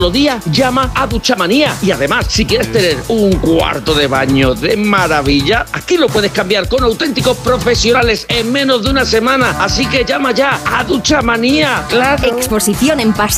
los días, llama a Duchamanía. Y además, si quieres tener un cuarto de baño de maravilla, aquí lo puedes cambiar con auténticos profesionales en menos de una semana. Así que llama ya a Duchamanía. ¡Claro! Exposición en Paseo